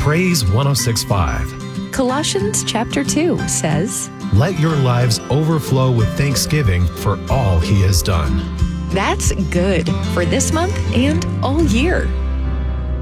Praise 106.5. Colossians chapter 2 says, Let your lives overflow with thanksgiving for all he has done. that's good for this month and all year.